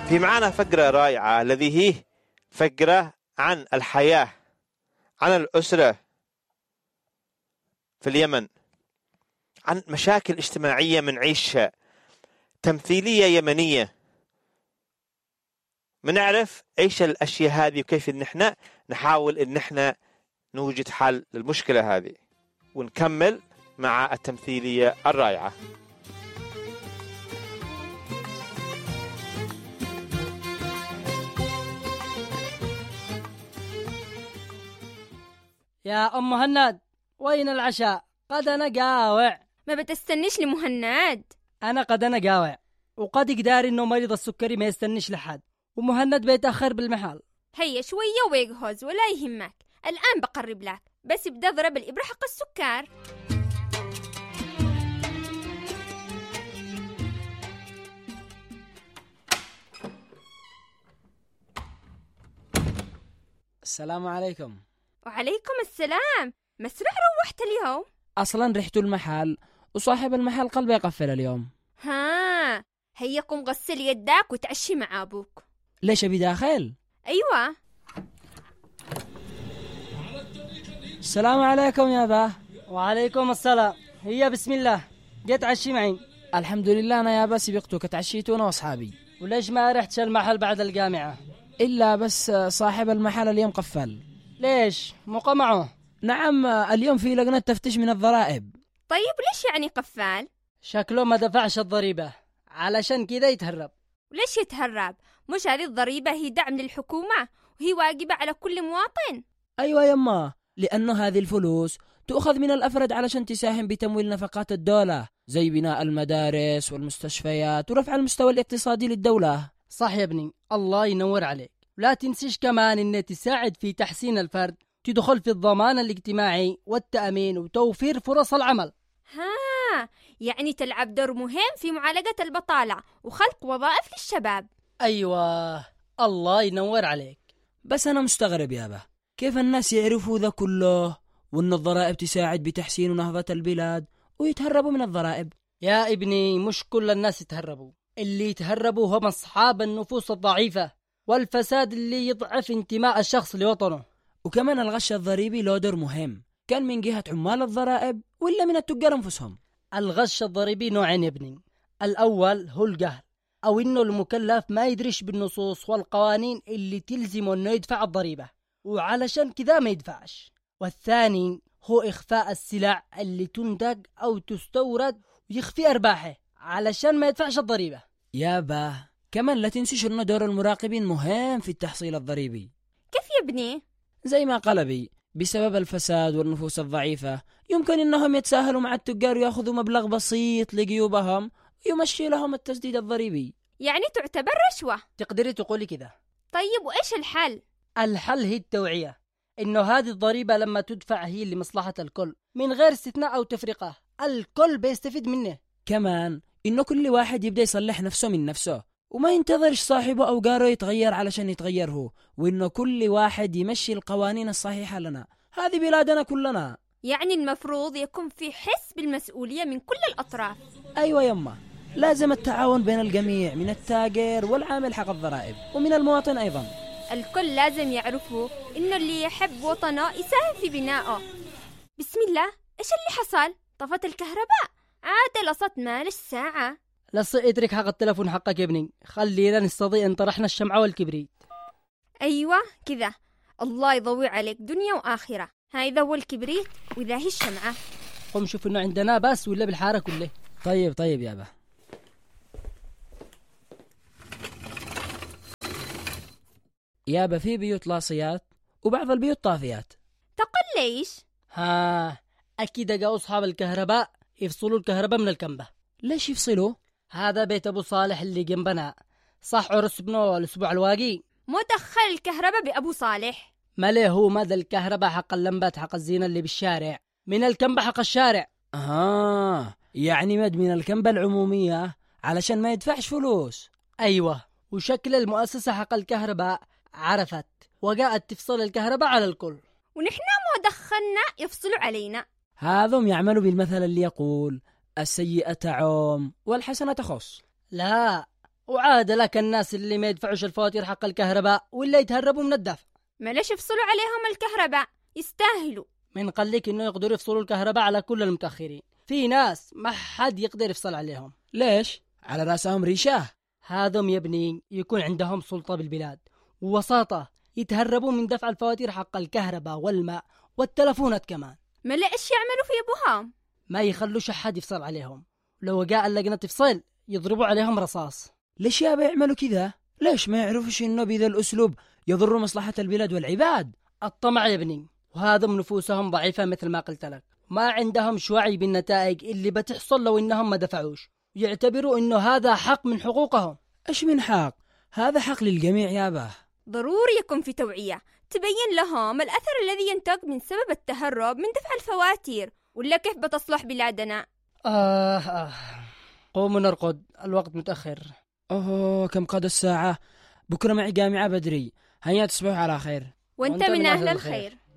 في معنا فقرة رائعة الذي هي فقرة عن الحياة، عن الأسرة في اليمن، عن مشاكل اجتماعية منعيشها، تمثيلية يمنية، منعرف ايش الاشياء هذه وكيف ان احنا نحاول ان احنا نوجد حل للمشكلة هذه، ونكمل مع التمثيلية الرائعة. يا أم مهند، وين العشاء؟ قد أنا قاوع. ما بتستنيش لمهند؟ أنا قد أنا قاوع، وقد يقدر إنه مريض السكري ما يستنيش لحد، ومهند بيتأخر بالمحل. هيا شوية ويجهز ولا يهمك، الآن بقرب لك، بس بدي أضرب الإبرة حق السكر. السلام عليكم. وعليكم السلام. مسرح روحت اليوم؟ أصلا رحت المحل وصاحب المحل قلبي يقفل اليوم. ها، هيا قم غسل يدك وتعشي مع أبوك. ليش أبي داخل؟ أيوة. السلام عليكم يا باه. وعليكم السلام. هي بسم الله، جيت عشي معي؟ الحمد لله أنا يا باه سبقتك، تعشيت أنا وأصحابي. وليش ما رحتش المحل بعد الجامعة؟ إلا بس صاحب المحل اليوم قفل. ليش؟ مو معه؟ نعم، اليوم في لجنة تفتيش من الضرائب. طيب ليش يعني قفال؟ شكله ما دفعش الضريبة، علشان كذا يتهرب. وليش يتهرب؟ مش هذه الضريبة هي دعم للحكومة وهي واجبة على كل مواطن؟ أيوة يما، لأنه هذه الفلوس تؤخذ من الأفراد علشان تساهم بتمويل نفقات الدولة، زي بناء المدارس والمستشفيات ورفع المستوى الاقتصادي للدولة. صح يا ابني، الله ينور عليك. لا تنسيش كمان إن تساعد في تحسين الفرد، تدخل في الضمان الاجتماعي والتأمين وتوفير فرص العمل. ها، يعني تلعب دور مهم في معالجة البطالة وخلق وظائف للشباب. أيوة، الله ينور عليك. بس أنا مستغرب يابا، كيف الناس يعرفوا ذا كله وأن الضرائب تساعد بتحسين ونهضة البلاد ويتهربوا من الضرائب؟ يا ابني، مش كل الناس يتهربوا، اللي يتهربوا هم أصحاب النفوس الضعيفة والفساد اللي يضعف انتماء الشخص لوطنه. وكمان الغش الضريبي له دور مهم، كان من جهة عمال الضرائب ولا من التجار أنفسهم؟ الغش الضريبي نوعين يا ابني. الأول هو الجهل، أو إنه المكلف ما يدريش بالنصوص والقوانين اللي تلزمه إنه يدفع الضريبة وعلشان كذا ما يدفعش. والثاني هو إخفاء السلع اللي تنتج أو تستورد ويخفي أرباحه علشان ما يدفعش الضريبة. يابا كمان لا تنسيش إنه دور المراقبين مهم في التحصيل الضريبي. كيف يا ابني؟ زي ما قال بي، بسبب الفساد والنفوس الضعيفة يمكن إنهم يتساهلوا مع التجار ويأخذوا مبلغ بسيط لجيوبهم ويمشي لهم التسديد الضريبي. يعني تعتبر رشوة؟ تقدري تقولي كده. طيب وإيش الحل؟ الحل هي التوعية، إنه هذه الضريبة لما تدفع هي لمصلحة الكل من غير استثناء أو تفرقة، الكل بيستفيد منه. كمان إنه كل واحد يبدأ يصلح نفسه من نفسه وما ينتظرش صاحبه أو جاره يتغير علشان يتغير هو، وإنه كل واحد يمشي القوانين الصحيحة لنا، هذه بلادنا كلنا. يعني المفروض يكون في حس بالمسؤولية من كل الأطراف. أيوة يما، لازم التعاون بين الجميع، من التاجر والعامل حق الضرائب ومن المواطن أيضا. الكل لازم يعرفوا إنه اللي يحب وطنه يساهم في بنائه. بسم الله، إيش اللي حصل؟ طفت الكهرباء، عاد لصت مالش ساعة. لص اترك حق التلفون حقك يا ابني، خلينا نستضيء ان طرحنا الشمعة والكبريت. أيوة كذا، الله يضوي عليك دنيا وآخرة. هذا هو الكبريت وذا هي الشمعة. قم شوف انه عندنا بس ولا بالحارة كله. طيب يابا. يابا في بيوت لاصيات وبعض البيوت طافيات. تقول ليش؟ أكيد جاءوا أصحاب الكهرباء يفصلوا الكهرباء من الكنبة. ليش يفصلوا؟ هذا بيت أبو صالح اللي جنبنا، صح عرس ابنه الأسبوع الواقي. مدخل الكهرباء بأبو صالح؟ ما هو مدى الكهرباء حق اللمبات حق الزينة اللي بالشارع من الكنبة حق الشارع. يعني مد من الكنبة العمومية علشان ما يدفعش فلوس. أيوة، وشكل المؤسسة حق الكهرباء عرفت وجاءت تفصل الكهرباء على الكل، ونحن ما دخلنا يفصلوا علينا. هذم يعملوا بالمثل اللي يقول السيئة تعم والحسنة تخص. لا، وعاد لك الناس اللي ما يدفعوش الفواتير حق الكهرباء ولا يتهربوا من الدفع. معلش يفصلوا عليهم الكهرباء، يستاهلوا. من قال لك إنه يقدروا يفصلوا الكهرباء على كل المتأخرين؟ في ناس ما حد يقدر يفصل عليهم. ليش؟ على راسهم ريشاه. هذم يا ابني يكون عندهم سلطة بالبلاد ووساطة، يتهربوا من دفع الفواتير حق الكهرباء والماء والتلفونات كمان. ما لا إيش يعملوا في أبوهم؟ ما يخلوش أحد يفصل عليهم، لو جاء اللجنة تفصل يضربوا عليهم رصاص. ليش يابا يعملوا كذا؟ ليش ما يعرفوش إنه بذا الأسلوب يضر مصلحة البلاد والعباد؟ الطمع يا ابني، وهذم نفوسهم ضعيفة مثل ما قلت لك، ما عندهم وعي بالنتائج اللي بتحصل لو إنهم ما دفعوش، يعتبروا إنه هذا حق من حقوقهم. إيش من حق؟ هذا حق للجميع يابا. ضروري يكون في توعية تبين لهم الأثر الذي ينتج من سبب التهرب من دفع الفواتير، ولا كيف بتصلح بلادنا. قوموا نرقد، الوقت متأخر. كم قاد الساعة؟ بكرة معي جامعة بدري، هيا تصبحوا على خير. وانت من أهل الخير.